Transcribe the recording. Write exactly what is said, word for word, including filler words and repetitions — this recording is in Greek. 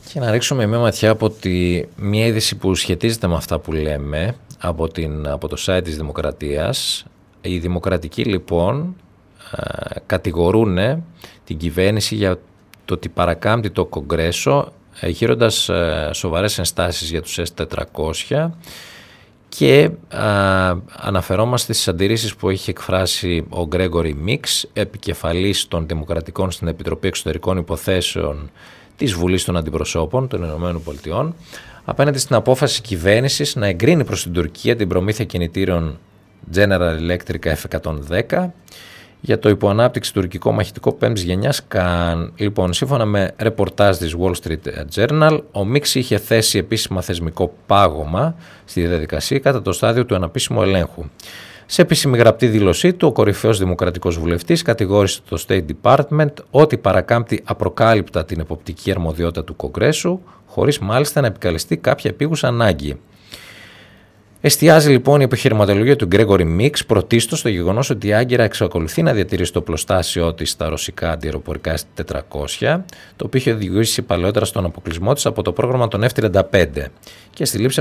Και να ρίξουμε μια ματιά από τη, μια είδηση που σχετίζεται με αυτά που λέμε από, την, από το site της Δημοκρατίας. Οι Δημοκρατικοί λοιπόν κατηγορούν την κυβέρνηση για το ότι παρακάμπτει το Κογκρέσο γύροντας σοβαρές ενστάσεις για τους ες τετρακόσια και α, αναφερόμαστε στις αντιρρήσεις που έχει εκφράσει ο Γκρέγκορι Μίξ, επικεφαλής των Δημοκρατικών στην Επιτροπή Εξωτερικών Υποθέσεων της Βουλής των Αντιπροσώπων των Ηνωμένων Πολιτειών, απέναντι στην απόφαση κυβέρνησης να εγκρίνει προς την Τουρκία την προμήθεια κινητήρων General Electric εφ εκατόν δέκα για το υποανάπτυξη τουρκικό μαχητικό πέμπτης γενιάς Καν. Λοιπόν, σύμφωνα με ρεπορτάζ της Wall Street Journal, ο Μίξ είχε θέσει επίσημα θεσμικό πάγωμα στη διαδικασία κατά το στάδιο του αναπίσημου ελέγχου. Σε επίσημη γραπτή δήλωσή του, ο κορυφαίος δημοκρατικός βουλευτής κατηγόρησε το State Department ότι παρακάμπτει απροκάλυπτα την εποπτική αρμοδιότητα του Κογκρέσου, χωρίς μάλιστα να επικαλεστεί κάποια επίγουσα ανάγκη. Εστιάζει λοιπόν η επιχειρηματολογία του Γκρέγκορι Μίξ πρωτίστως στο γεγονός ότι η Άγκυρα εξακολουθεί να διατηρήσει το οπλοστάσιό της στα ρωσικά αντιαεροπορικά ες τετρακόσια, το οποίο είχε οδηγήσει παλαιότερα στον αποκλεισμό της από το πρόγραμμα των εφ τριάντα πέντε και στη λήψη